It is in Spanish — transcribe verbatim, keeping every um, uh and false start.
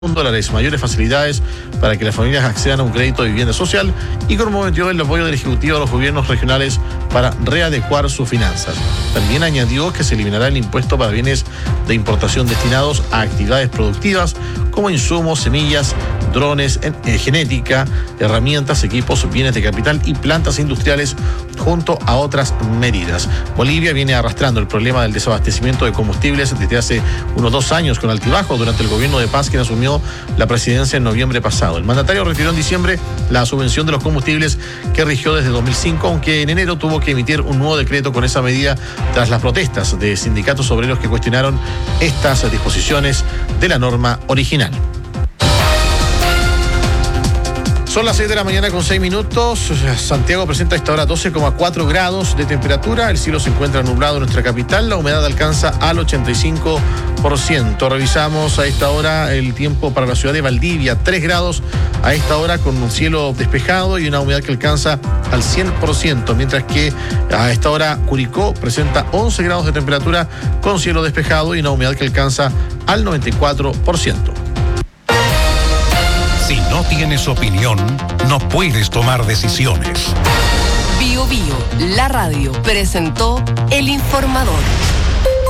dólares, mayores facilidades para que las familias accedan a un crédito de vivienda social y comprometió el apoyo del Ejecutivo a los gobiernos regionales para readecuar sus finanzas. También añadió que se eliminará el impuesto para bienes de importación destinados a actividades productivas como insumos, semillas, drones, eh, genética, herramientas, equipos, bienes de capital y plantas industriales, junto a otras medidas. Bolivia viene arrastrando el problema del desabastecimiento de combustibles desde hace unos dos años con altibajos durante el gobierno de Paz, quien asumió la presidencia en noviembre pasado. El mandatario retiró en diciembre la subvención de los combustibles que rigió desde dos mil cinco, aunque en enero tuvo que emitir un nuevo decreto con esa medida tras las protestas de sindicatos obreros que cuestionaron estas disposiciones de la norma original. Son las seis de la mañana con seis minutos. Santiago presenta a esta hora doce coma cuatro grados de temperatura. El cielo se encuentra nublado en nuestra capital. La humedad alcanza al ochenta y cinco por ciento. Revisamos a esta hora el tiempo para la ciudad de Valdivia. tres grados a esta hora con un cielo despejado y una humedad que alcanza al cien por ciento. Mientras que a esta hora Curicó presenta once grados de temperatura con cielo despejado y una humedad que alcanza al noventa y cuatro por ciento. Si no tienes opinión, no puedes tomar decisiones. Bio Bio, la radio, presentó El Informador.